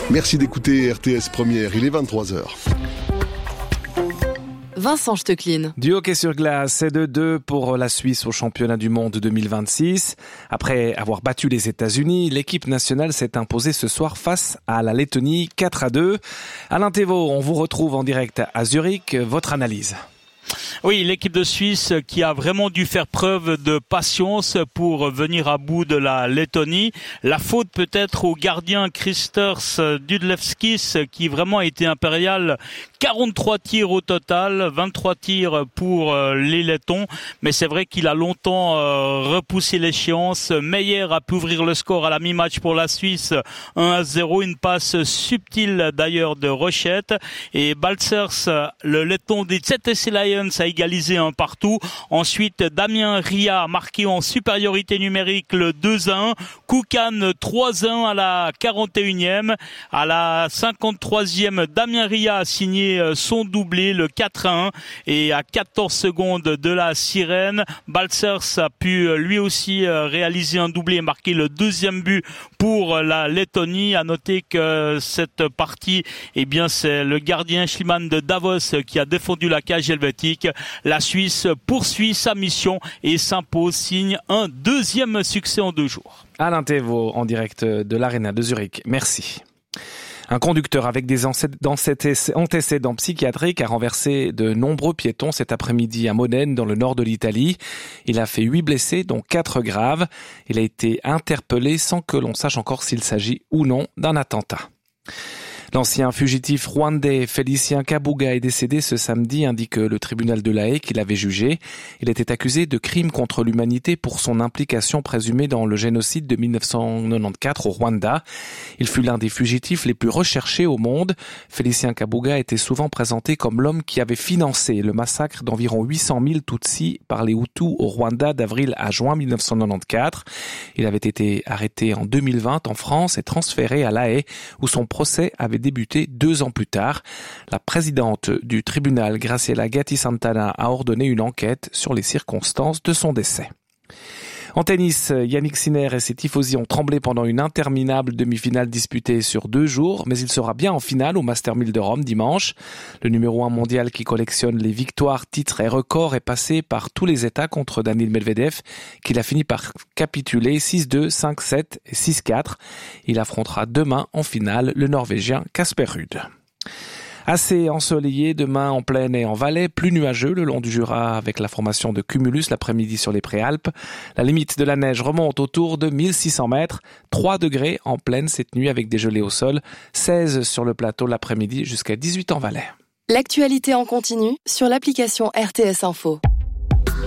Merci d'écouter RTS Première, il est 23h. Vincent Stecklin. Du hockey sur glace, c'est 2-2 pour la Suisse au championnat du monde 2026. Après avoir battu les États-Unis, l'équipe nationale s'est imposée ce soir face à la Lettonie 4-2. Alain Thévault, on vous retrouve en direct à Zurich. Votre analyse? Oui, l'équipe de Suisse qui a vraiment dû faire preuve de patience pour venir à bout de la Lettonie. La faute peut-être au gardien Kristers Dudlevskis qui vraiment a été impérial. 43 tirs au total, 23 tirs pour les Lettons. Mais c'est vrai qu'il a longtemps repoussé l'échéance. Meyer a pu ouvrir le score à la mi-match pour la Suisse 1-0. Une passe subtile d'ailleurs de Rochette. Et Balcers, le Letton des ZSC Lions, a égalisé un partout. Ensuite, Damien Ria a marqué en supériorité numérique le 2-1. Koukan 3-1 à la 41e. À la 53e, Damien Ria a signé son doublé, le 4-1. Et à 14 secondes de la sirène, Balcers a pu lui aussi réaliser un doublé et marquer le deuxième but pour la Lettonie. À noter que cette partie, eh bien, c'est le gardien Schliemann de Davos qui a défendu la cage helvétique. La Suisse poursuit sa mission et s'impose, signe un deuxième succès en 2 jours. Alain Thévault en direct de l'Arena de Zurich. Merci. Un conducteur avec des antécédents psychiatriques a renversé de nombreux piétons cet après-midi à Modène, dans le nord de l'Italie. Il a fait 8 blessés, dont 4 graves. Il a été interpellé sans que l'on sache encore s'il s'agit ou non d'un attentat. L'ancien fugitif rwandais Félicien Kabuga est décédé ce samedi, indique le tribunal de La Haye qui l'avait jugé. Il était accusé de crimes contre l'humanité pour son implication présumée dans le génocide de 1994 au Rwanda. Il fut l'un des fugitifs les plus recherchés au monde. Félicien Kabuga était souvent présenté comme l'homme qui avait financé le massacre d'environ 800 000 Tutsis par les Hutus au Rwanda d'avril à juin 1994. Il avait été arrêté en 2020 en France et transféré à La Haye où son procès avait débuté 2 ans plus tard. La présidente du tribunal, Graciela Gatti Santana, a ordonné une enquête sur les circonstances de son décès. En tennis, Yannick Sinner et ses tifosi ont tremblé pendant une interminable demi-finale disputée sur 2 jours, mais il sera bien en finale au Master 1000 de Rome dimanche. Le numéro 1 mondial qui collectionne les victoires, titres et records est passé par tous les états contre Daniil Medvedev, qu'il a fini par capituler 6-2, 5-7 et 6-4. Il affrontera demain en finale le Norvégien Casper Ruud. Assez ensoleillé demain en plaine et en vallée, plus nuageux le long du Jura avec la formation de cumulus l'après-midi sur les Préalpes. La limite de la neige remonte autour de 1600 mètres, 3 degrés en plaine cette nuit avec des gelées au sol, 16 sur le plateau l'après-midi jusqu'à 18 en vallée. L'actualité en continu sur l'application RTS Info.